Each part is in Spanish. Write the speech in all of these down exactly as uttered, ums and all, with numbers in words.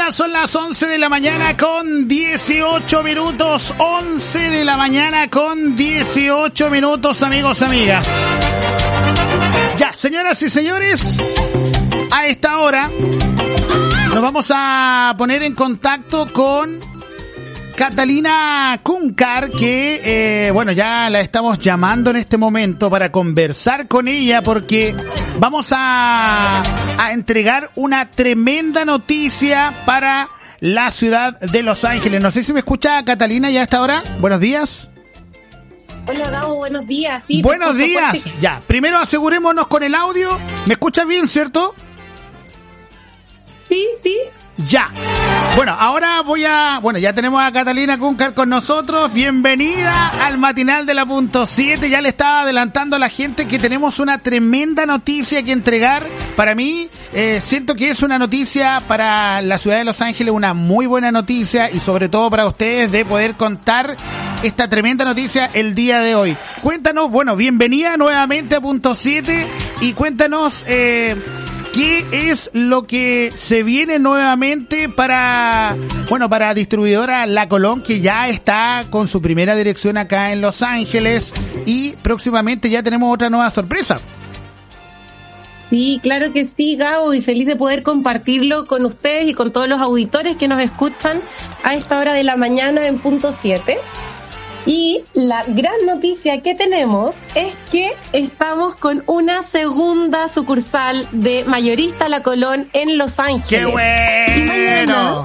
Ya son las once de la mañana con dieciocho minutos. once de la mañana con dieciocho minutos, amigos, amigas. Ya, señoras y señores, a esta hora nos vamos a poner en contacto con Catalina Cuncar, que, eh, bueno, ya la estamos llamando en este momento para conversar con ella porque vamos a, a entregar una tremenda noticia para la ciudad de Los Ángeles. No sé si me escucha Catalina ya a esta hora. Buenos días. Hola, Gabo, buenos días. Sí, buenos días. Fuerte. Ya, primero asegurémonos con el audio. ¿Me escuchas bien, cierto? Sí, sí. Ya. Bueno, ahora voy a... Bueno, ya tenemos a Catalina Cuncar con nosotros. Bienvenida al matinal de la punto siete. Ya le estaba adelantando a la gente que tenemos una tremenda noticia que entregar. Para mí, eh, siento que es una noticia para la ciudad de Los Ángeles, una muy buena noticia y sobre todo para ustedes de poder contar esta tremenda noticia el día de hoy. Cuéntanos, bueno, bienvenida nuevamente a punto siete y cuéntanos... Eh, ¿qué es lo que se viene nuevamente para, bueno, para distribuidora La Colón, que ya está con su primera dirección acá en Los Ángeles y próximamente ya tenemos otra nueva sorpresa? Sí, claro que sí, Gabo, y feliz de poder compartirlo con ustedes y con todos los auditores que nos escuchan a esta hora de la mañana en punto siete. Y la gran noticia que tenemos es que estamos con una segunda sucursal de Mayorista La Colón en Los Ángeles. ¡Qué bueno! Y mañana,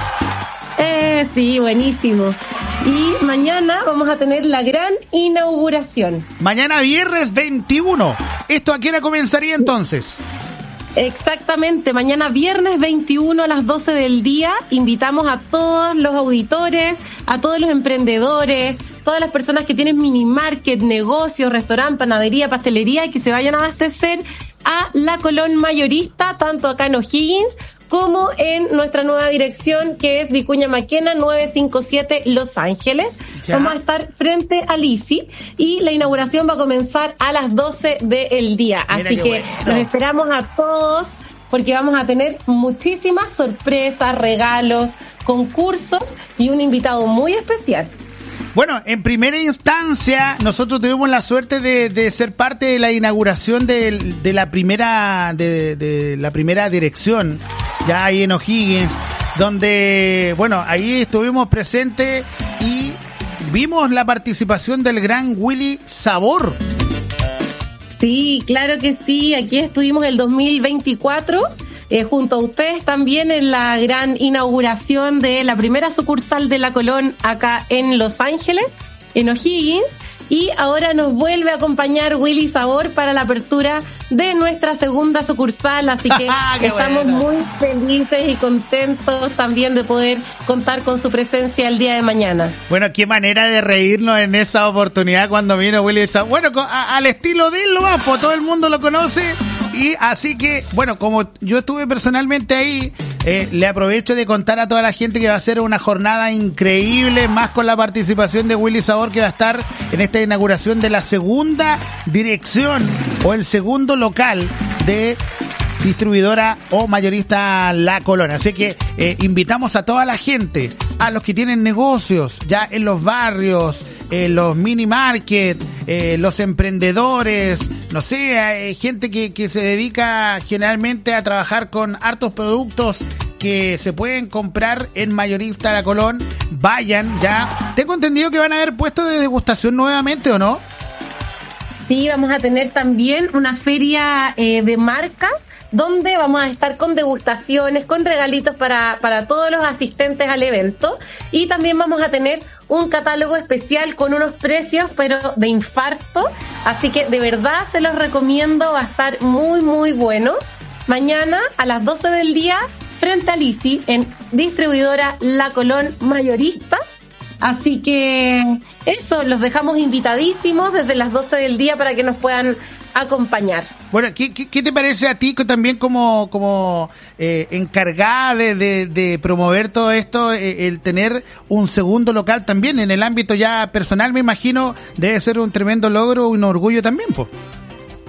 eh, sí, buenísimo. Y mañana vamos a tener la gran inauguración. Mañana viernes veintiuno. ¿Esto a qué hora comenzaría entonces? Exactamente, mañana viernes veintiuno a las doce del día invitamos a todos los auditores, a todos los emprendedores, todas las personas que tienen mini market, negocios, restaurante, panadería, pastelería, que se vayan a abastecer a La Colón Mayorista, tanto acá en O'Higgins como en nuestra nueva dirección, que es Vicuña Maquena novecientos cincuenta y siete Los Ángeles. Ya. Vamos a estar frente a Lisi y la inauguración va a comenzar a las doce del día. Mira, así que bueno, los esperamos a todos porque vamos a tener muchísimas sorpresas, regalos, concursos y un invitado muy especial. Bueno, en primera instancia, nosotros tuvimos la suerte de, de ser parte de la inauguración de, de la primera de, de la primera dirección, ya ahí en O'Higgins, donde, bueno, ahí estuvimos presentes y vimos la participación del gran Willy Sabor. Sí, claro que sí, aquí estuvimos el dos mil veinticuatro. Eh, junto a ustedes también en la gran inauguración de la primera sucursal de La Colón acá en Los Ángeles, en O'Higgins, y ahora nos vuelve a acompañar Willy Sabor para la apertura de nuestra segunda sucursal, así que estamos bueno. muy felices y contentos también de poder contar con su presencia el día de mañana. Bueno, qué manera de reírnos en esa oportunidad cuando vino Willy Sabor. Bueno, a, al estilo de él, ¿no? Pues todo el mundo lo conoce. Y así que, bueno, como yo estuve personalmente ahí, eh, le aprovecho de contar a toda la gente que va a ser una jornada increíble, más con la participación de Willy Sabor, que va a estar en esta inauguración de la segunda dirección o el segundo local de distribuidora o mayorista La Colón. Así que eh, invitamos a toda la gente, a los que tienen negocios ya en los barrios, en los mini market, eh, los emprendedores, no sé, hay gente que, que se dedica generalmente a trabajar con hartos productos que se pueden comprar en Mayorista La Colón. Vayan ya. Tengo entendido que van a haber puestos de degustación nuevamente, ¿o no? Sí, vamos a tener también una feria eh, de marcas, donde vamos a estar con degustaciones, con regalitos para, para todos los asistentes al evento. Y también vamos a tener un catálogo especial con unos precios, pero de infarto. Así que de verdad se los recomiendo, va a estar muy, muy bueno. Mañana a las doce del día, frente a Lisi, en distribuidora La Colón Mayorista. Así que eso, los dejamos invitadísimos desde las doce del día para que nos puedan acompañar. Bueno, ¿qué, qué, qué te parece a ti también como como eh, encargada de, de, de promover todo esto, eh, el tener un segundo local también en el ámbito ya personal? Me imagino debe ser un tremendo logro, un orgullo también, pues.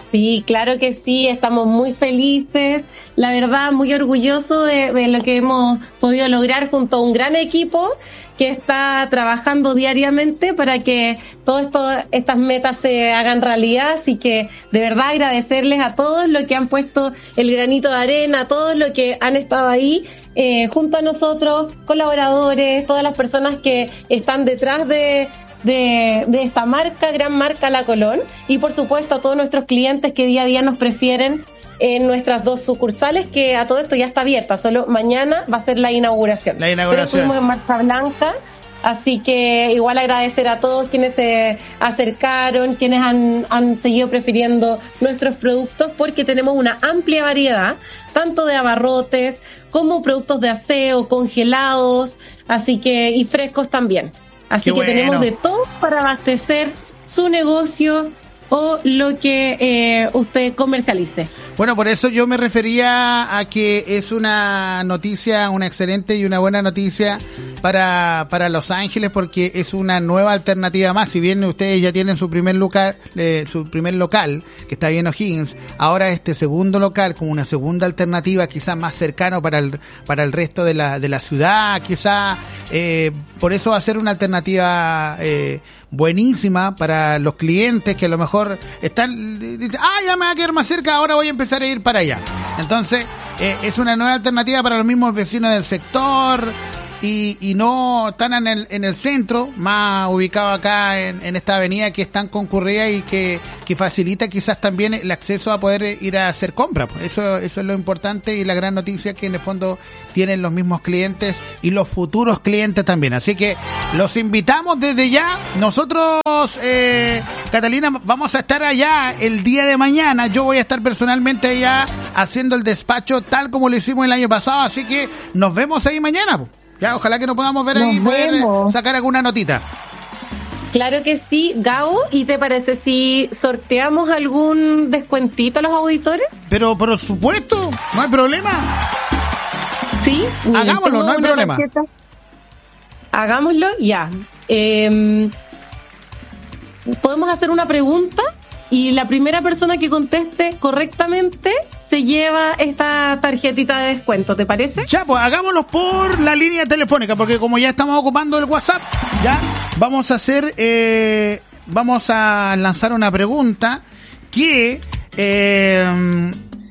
Sí, claro que sí, estamos muy felices, la verdad muy orgullosos de, de lo que hemos podido lograr junto a un gran equipo que está trabajando diariamente para que todas estas metas se hagan realidad, así que de verdad agradecerles a todos los que han puesto el granito de arena, a todos los que han estado ahí eh, junto a nosotros, colaboradores, todas las personas que están detrás de De, de esta marca, gran marca La Colón, y por supuesto a todos nuestros clientes que día a día nos prefieren en nuestras dos sucursales, que a todo esto ya está abierta, solo mañana va a ser la inauguración. La inauguración. Pero estuvimos en Marcha Blanca, así que igual agradecer a todos quienes se acercaron, quienes han, han seguido prefiriendo nuestros productos, porque tenemos una amplia variedad, tanto de abarrotes como productos de aseo, congelados, así que y frescos también. Así Qué que bueno. tenemos de todo para abastecer su negocio o lo que eh, usted comercialice. Bueno, por eso yo me refería a que es una noticia, una excelente y una buena noticia para para Los Ángeles, porque es una nueva alternativa más. Si bien ustedes ya tienen su primer local, eh, su primer local que está ahí en O'Higgins, ahora este segundo local como una segunda alternativa, quizás más cercano para el para el resto de la de la ciudad, quizás eh, por eso va a ser una alternativa eh, buenísima para los clientes que a lo mejor están, dicen, ah, ya me va a quedar más cerca, ahora voy a empezar a ir para allá. Entonces, eh, es una nueva alternativa para los mismos vecinos del sector y, y no están en el, en el centro, más ubicado acá en, en esta avenida que es tan concurrida y que, que facilita quizás también el acceso a poder ir a hacer compras. Eso, eso es lo importante y la gran noticia que en el fondo tienen los mismos clientes y los futuros clientes también. Así que los invitamos desde ya. Nosotros, eh, Catalina, vamos a estar allá el día de mañana. Yo voy a estar personalmente allá haciendo el despacho tal como lo hicimos el año pasado. Así que nos vemos ahí mañana. Ya, ojalá que nos podamos ver Nos ahí y poder vemos. sacar alguna notita. Claro que sí, Gabo, ¿y te parece si sorteamos algún descuentito a los auditores? Pero por supuesto, no hay problema. Sí, miren, Hagámoslo, tengo no hay una problema. tarjeta. Hagámoslo, ya. Eh, podemos hacer una pregunta y la primera persona que conteste correctamente se lleva esta tarjetita de descuento, ¿te parece? Ya, pues hagámoslo por la línea telefónica, porque como ya estamos ocupando el WhatsApp, ya vamos a hacer, eh, vamos a lanzar una pregunta que, eh,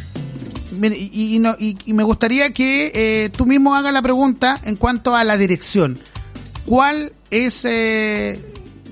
y, y, no, y, y me gustaría que eh, tú mismo hagas la pregunta en cuanto a la dirección. ¿Cuál es, eh,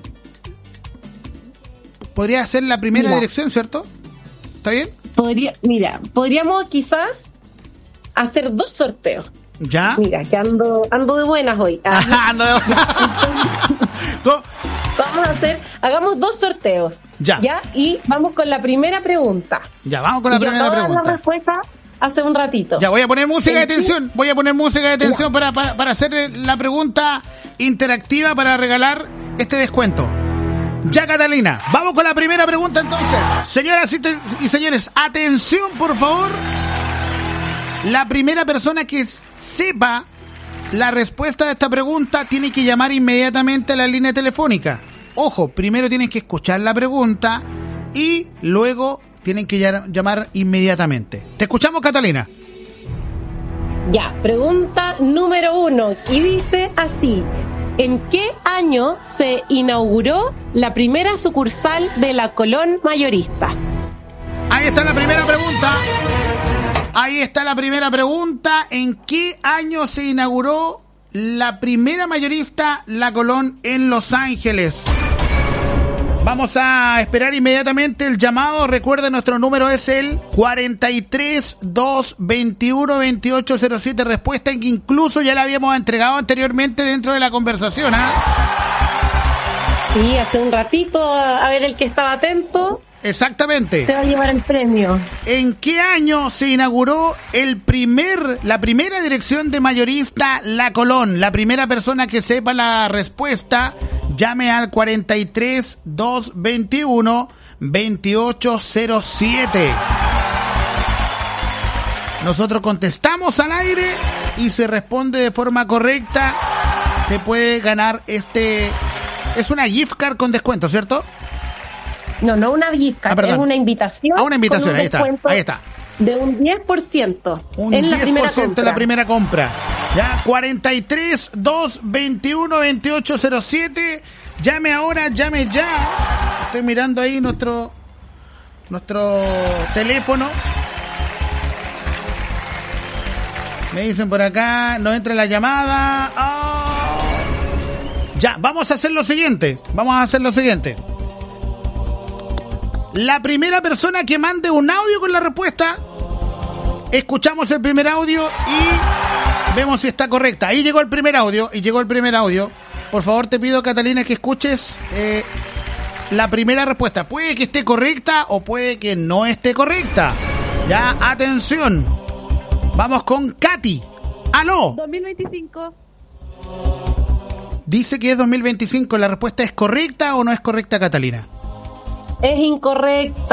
podría ser la primera Mira. dirección, ¿cierto? ¿Está bien? Podría, mira, podríamos quizás hacer dos sorteos. Ya. Mira, que ando, ando de buenas hoy. Ah, no. ¿Cómo? vamos a hacer, hagamos dos sorteos. Ya. ¿Ya? Y vamos con la primera pregunta. Ya, vamos con la Y yo primera acabo de dar pregunta. la respuesta hace un ratito. Ya, voy a poner música de ¿En qué? tensión. Voy a poner música de tensión para, para, para hacer la pregunta interactiva para regalar este descuento. Ya, Catalina, vamos con la primera pregunta entonces. Señoras y, te- y señores, atención por favor. La primera persona que sepa la respuesta de esta pregunta tiene que llamar inmediatamente a la línea telefónica. Ojo, primero tienen que escuchar la pregunta y luego tienen que ya- llamar inmediatamente. Te escuchamos, Catalina. Ya, pregunta número uno. Y dice así: ¿en qué año se inauguró la primera sucursal de La Colón Mayorista? Ahí está la primera pregunta. Ahí está la primera pregunta. ¿En qué año se inauguró la primera mayorista La Colón en Los Ángeles? Vamos a esperar inmediatamente el llamado. Recuerden, nuestro número es el cuarenta y tres, dos, veintiuno, veintiocho cero siete. Respuesta en que incluso ya la habíamos entregado anteriormente dentro de la conversación, ¿ah? Sí, hace un ratito, a ver el que estaba atento, Exactamente. se va a llevar el premio. ¿En qué año se inauguró el primer, la primera dirección de mayorista La Colón? La primera persona que sepa la respuesta, llame al cuarenta y tres, dos, veintiuno, veintiocho cero siete. Nosotros contestamos al aire y se responde de forma correcta. Se puede ganar este... Es una gift card con descuento, ¿cierto? No, no una gift card, ah, es una invitación. Ah, una invitación, ahí está, ahí está. De un diez por ciento un en la diez por ciento primera compra. en la primera compra. Ya, cuarenta y tres, dos, veintiuno, veintiocho, cero siete. Llame ahora, llame ya. Estoy mirando ahí nuestro nuestro teléfono. Me dicen por acá, no entra la llamada. Oh. Ya, vamos a hacer lo siguiente. Vamos a hacer lo siguiente. La primera persona que mande un audio con la respuesta, escuchamos el primer audio y vemos si está correcta. Ahí llegó el primer audio, y llegó el primer audio. Por favor, te pido, Catalina, que escuches eh, la primera respuesta. Puede que esté correcta o puede que no esté correcta. Ya, atención. Vamos con Katy. ¡Aló! dos mil veinticinco. Dice que es dos mil veinticinco. ¿La respuesta es correcta o no es correcta, Catalina? Es incorrecta.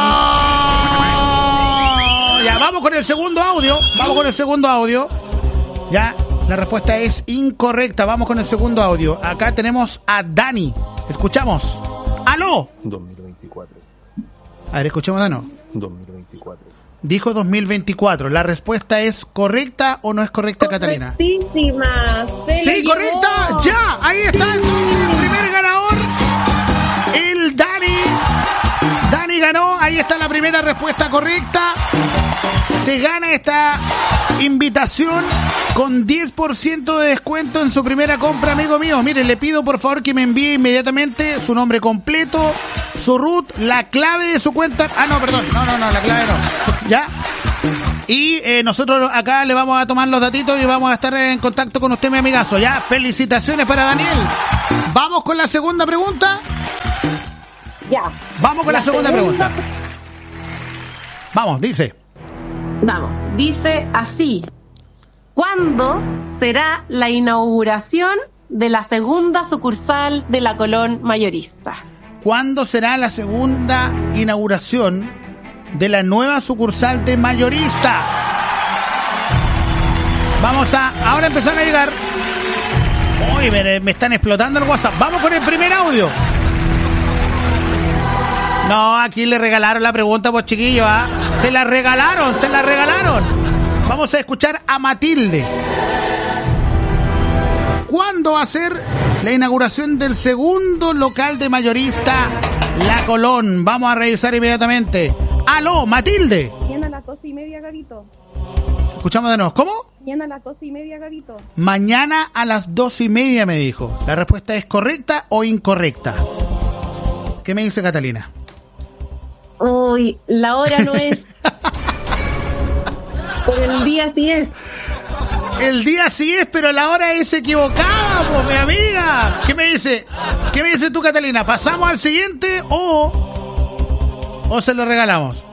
¡Oh! Ya, vamos con el segundo audio. Vamos con el segundo audio. Ya, la respuesta es incorrecta. Vamos con el segundo audio. Acá tenemos a Dani. Escuchamos. ¡Aló! dos mil veinticuatro. A ver, escuchemos, Dano. dos mil veinticuatro. Dijo dos mil veinticuatro. ¿La respuesta es correcta o no es correcta, Catalina? Correctísima. Sí, correcta. Ya, ahí está el primer ganador. El Dani. Dani ganó. Ahí está la primera respuesta correcta. Se gana esta invitación con diez por ciento de descuento en su primera compra, amigo mío. Mire, le pido por favor que me envíe inmediatamente su nombre completo, su root, la clave de su cuenta. Ah, no, perdón. No, no, no, la clave no. ¿Ya? Y eh, nosotros acá le vamos a tomar los datitos y vamos a estar en contacto con usted, mi amigazo. Ya, felicitaciones para Daniel. Vamos con la segunda pregunta. Ya. Vamos con la, la segunda, segunda pregunta. Vamos, dice. Vamos, dice así. ¿Cuándo será la inauguración de la segunda sucursal de la Colón Mayorista? ¿Cuándo será la segunda inauguración de la nueva sucursal de Mayorista? Vamos a ahora empezar a llegar. Uy, me, me están explotando el WhatsApp. Vamos con el primer audio. No, aquí le regalaron la pregunta, pues chiquillos, ¿ah? Se la regalaron, se la regalaron. Vamos a escuchar a Matilde. ¿Cuándo va a ser la inauguración del segundo local de Mayorista La Colón? Vamos a revisar inmediatamente. ¡Aló, Matilde! Mañana a las doce y media, Gabito. Escuchamos de nuevo. ¿Cómo? Mañana a las doce y media, Gabito. Mañana a las doce y media, me dijo. ¿La respuesta es correcta o incorrecta? ¿Qué me dice Catalina? Uy, la hora no es. Pero el día sí es. El día sí es, pero la hora es equivocada, pues, mi amiga. ¿Qué me dice? ¿Qué me dices tú, Catalina? ¿Pasamos al siguiente o, o se lo regalamos?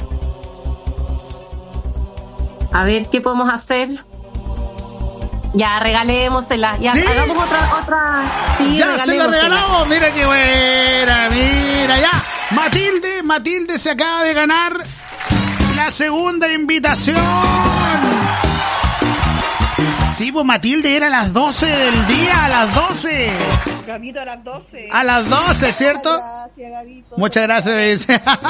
A ver, ¿qué podemos hacer? Ya, regalémosela. Ya, ¿sí? Hagamos otra, otra. Sí, ya, se la regalamos. Mira qué buena, mira, ya. Matilde, Matilde se acaba de ganar la segunda invitación. Sí, pues Matilde era a las doce del día, a las doce. Gabito, a las doce. A las doce, ¿cierto? Gracias, Gabito. Muchas gracias.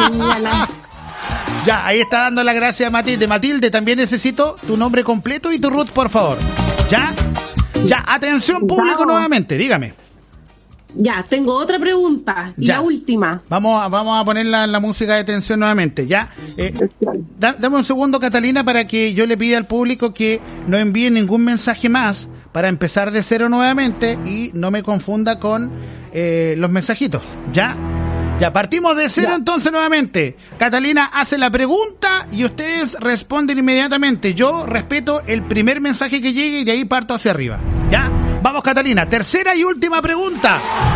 Ya, ahí está dando la gracia a Matilde. Matilde, también necesito tu nombre completo y tu root, por favor. ¿Ya? Ya, atención público. Vamos. Nuevamente, dígame. Ya, tengo otra pregunta y ya. La última. Vamos a, vamos a poner la, la música de tensión nuevamente, ¿ya? Eh, da, dame un segundo, Catalina, para que yo le pida al público que no envíe ningún mensaje más para empezar de cero nuevamente y no me confunda con eh, los mensajitos, ¿ya? Ya, partimos de cero ya. Entonces nuevamente. Catalina hace la pregunta y ustedes responden inmediatamente. Yo respeto el primer mensaje que llegue y de ahí parto hacia arriba, ¿ya? Vamos, Catalina, tercera y última pregunta.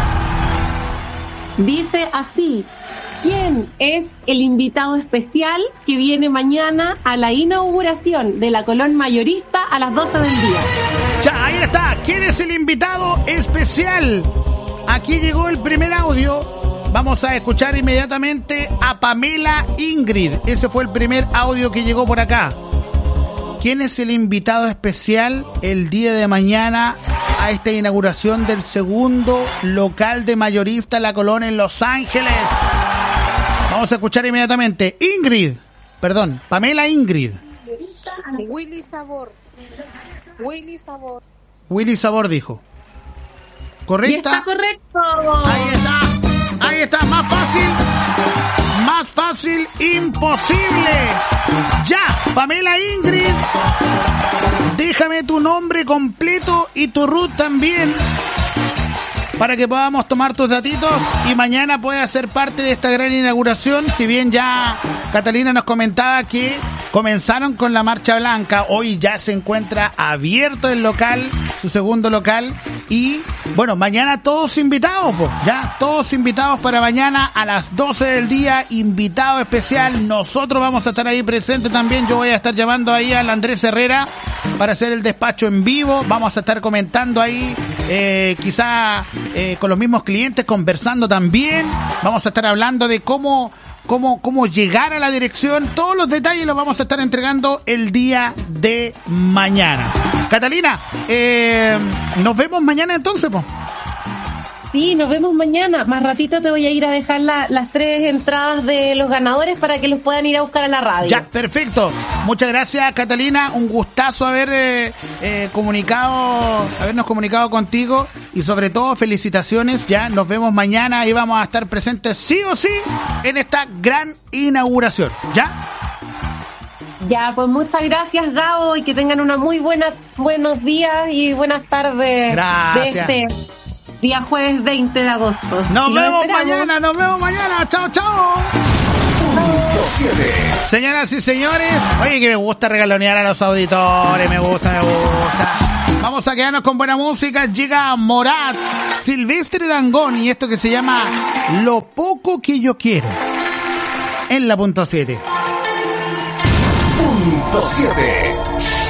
Dice así: ¿quién es el invitado especial que viene mañana a la inauguración de la Colón Mayorista a las doce del día? Ya, ahí está. ¿Quién es el invitado especial? Aquí llegó el primer audio. Vamos a escuchar inmediatamente a Pamela Ingrid. Ese fue el primer audio que llegó por acá. ¿Quién es el invitado especial el día de mañana a esta inauguración del segundo local de Mayorista La Colón en Los Ángeles? Vamos a escuchar inmediatamente. Ingrid, perdón, Pamela Ingrid. Willy Sabor. Willy Sabor. Willy Sabor dijo. Y ¿Correcta? está correcto. Ahí está. Ahí está. Más fácil. Más fácil. Imposible. Ya. Pamela Ingrid. Déjame tu nombre completo y tu root también, para que podamos tomar tus datitos y mañana puedas ser parte de esta gran inauguración. Si bien ya Catalina nos comentaba que comenzaron con la Marcha Blanca, hoy ya se encuentra abierto el local, su segundo local, y bueno, mañana todos invitados, pues, ya todos invitados para mañana a las doce del día, invitado especial. Nosotros vamos a estar ahí presentes también. Yo voy a estar llamando ahí al Andrés Herrera para hacer el despacho en vivo. Vamos a estar comentando ahí, eh, quizá eh, con los mismos clientes, conversando también. Vamos a estar hablando de cómo cómo cómo llegar a la dirección. Todos los detalles los vamos a estar entregando el día de mañana. Catalina, eh, nos vemos mañana entonces, po. Sí, nos vemos mañana. Más ratito te voy a ir a dejar la, las tres entradas de los ganadores para que los puedan ir a buscar a la radio. Ya, perfecto. Muchas gracias, Catalina. Un gustazo haber eh, eh, comunicado, habernos comunicado contigo y sobre todo felicitaciones. Ya, nos vemos mañana y vamos a estar presentes sí o sí en esta gran inauguración. ¿Ya? Ya, pues muchas gracias, Gabo, y que tengan una muy buena, buenos días y buenas tardes. Gracias. De este día jueves veinte de agosto. Nos Y los vemos esperamos. mañana, nos vemos mañana. Chao, chao. Señoras y señores, oye, que me gusta regalonear a los auditores, me gusta, me gusta. Vamos a quedarnos con buena música. Llega Morat, Silvestre Dangond y esto que se llama Lo Poco Que Yo Quiero. En la punto siete. Punto siete.